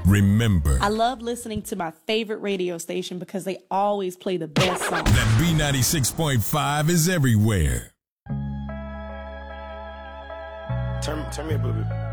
Remember, I love listening to my favorite radio station because they always play the best songs. that B96.5 is everywhere. Turn me up a little bit.